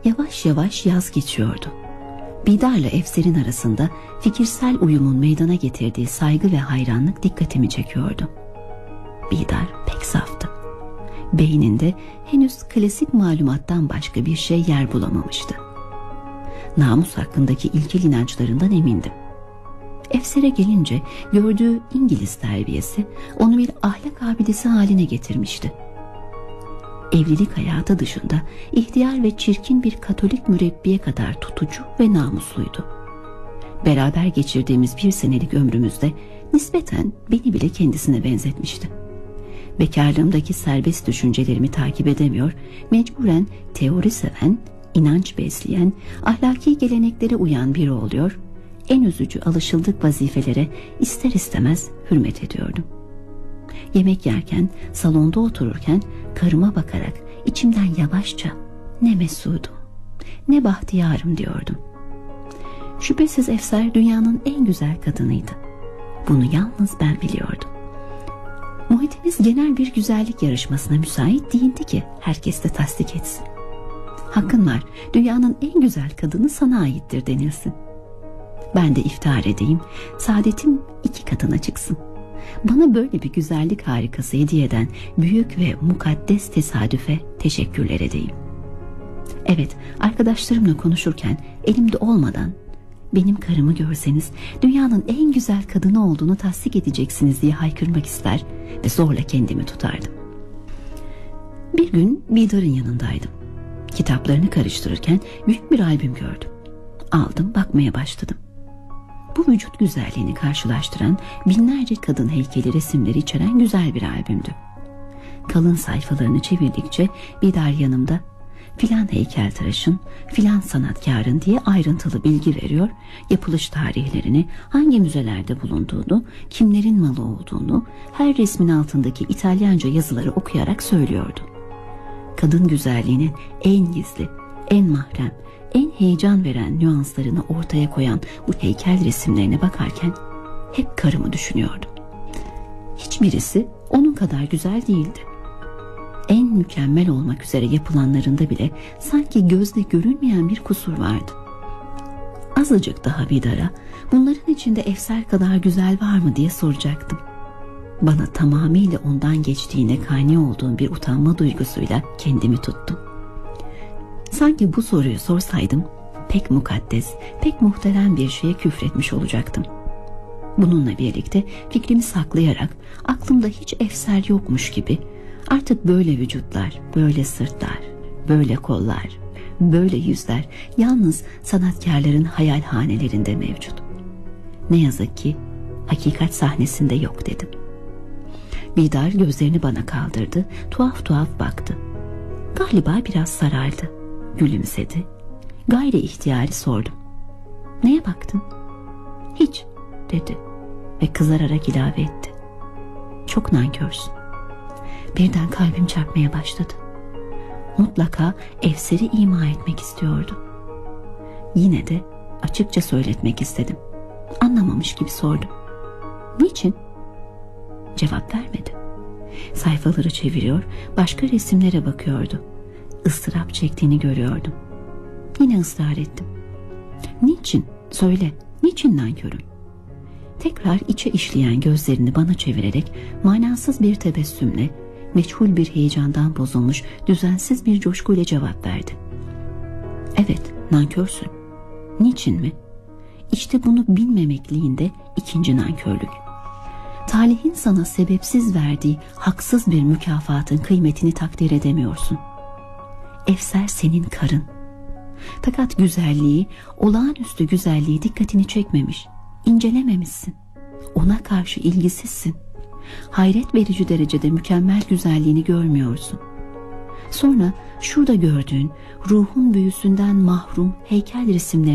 Yavaş yavaş yaz geçiyordu. Bidar'la Efser'in arasında fikirsel uyumun meydana getirdiği saygı ve hayranlık dikkatimi çekiyordu. Bidar pek saftı. Beyninde henüz klasik malumattan başka bir şey yer bulamamıştı. Namus hakkındaki ilkel inançlarından emindim. Efser'e gelince gördüğü İngiliz terbiyesi onu bir ahlak abidesi haline getirmişti. Evlilik hayatı dışında ihtiyar ve çirkin bir Katolik mürebbiye kadar tutucu ve namusluydu. Beraber geçirdiğimiz 1 senelik ömrümüzde nispeten beni bile kendisine benzetmişti. Bekarlığımdaki serbest düşüncelerimi takip edemiyor, mecburen teori seven, inanç besleyen, ahlaki geleneklere uyan biri oluyor, en üzücü alışıldık vazifelere ister istemez hürmet ediyordum. Yemek yerken, salonda otururken karıma bakarak içimden yavaşça ne mesudum, ne bahtiyarım diyordum. Şüphesiz Efser dünyanın en güzel kadınıydı. Bunu yalnız ben biliyordum. Muhitimiz genel bir güzellik yarışmasına müsait değildi ki herkes de tasdik etsin. Hakkın var, dünyanın en güzel kadını sana aittir denilsin. Ben de iftihar edeyim, saadetim 2 katına çıksın. Bana böyle bir güzellik harikası hediye eden büyük ve mukaddes tesadüfe teşekkürler edeyim. Evet, arkadaşlarımla konuşurken elimde olmadan benim karımı görseniz dünyanın en güzel kadını olduğunu tasdik edeceksiniz diye haykırmak ister ve zorla kendimi tutardım. Bir gün Bidar'ın yanındaydım. Kitaplarını karıştırırken büyük bir albüm gördüm. Aldım, bakmaya başladım. Bu vücut güzelliğini karşılaştıran binlerce kadın heykeli resimleri içeren güzel bir albümdü. Kalın sayfalarını çevirdikçe Bidar yanımda filan heykeltıraşın, filan sanatkarın diye ayrıntılı bilgi veriyor, yapılış tarihlerini, hangi müzelerde bulunduğunu, kimlerin malı olduğunu, her resmin altındaki İtalyanca yazıları okuyarak söylüyordu. Kadın güzelliğinin en gizli, en mahrem, en heyecan veren nüanslarını ortaya koyan bu heykel resimlerine bakarken hep karımı düşünüyordum. Hiçbirisi onun kadar güzel değildi. En mükemmel olmak üzere yapılanlarında bile sanki gözle görünmeyen bir kusur vardı. Azıcık daha Bidar'a bunların içinde Efser kadar güzel var mı diye soracaktım. Bana tamamıyla ondan geçtiğine kani olduğum bir utanma duygusuyla kendimi tuttum. Sanki bu soruyu sorsaydım pek mukaddes, pek muhterem bir şeye küfretmiş olacaktım. Bununla birlikte fikrimi saklayarak aklımda hiç Efser yokmuş gibi artık böyle vücutlar, böyle sırtlar, böyle kollar, böyle yüzler yalnız sanatkarların hayalhanelerinde mevcut. Ne yazık ki hakikat sahnesinde yok dedim. Bidar gözlerini bana kaldırdı, tuhaf tuhaf baktı. Galiba biraz sarardı, gülümsedi. Gayri ihtiyari sordum. Neye baktın? Hiç dedi ve kızararak ilave etti. Çok nankörsün. Birden kalbim çarpmaya başladı. Mutlaka Efser'i ima etmek istiyordu. Yine de açıkça söyletmek istedim. Anlamamış gibi sordum. Niçin? Cevap vermedi. Sayfaları çeviriyor, başka resimlere bakıyordu. Istırap çektiğini görüyordum. Yine ısrar ettim. Niçin? Söyle, niçin nankörüm? Tekrar içe işleyen gözlerini bana çevirerek manasız bir tebessümle, meçhul bir heyecandan bozulmuş düzensiz bir coşkuyla cevap verdi. Evet, nankörsün. Niçin mi? İşte bunu bilmemekliğinde ikinci nankörlük. Talihin sana sebepsiz verdiği haksız bir mükafatın kıymetini takdir edemiyorsun. Efser senin karın. Fakat güzelliği, olağanüstü güzelliği dikkatini çekmemiş, incelememişsin. Ona karşı ilgisizsin. Hayret verici derecede mükemmel güzelliğini görmüyorsun. Sonra şurada gördüğün ruhun büyüsünden mahrum heykel resimleri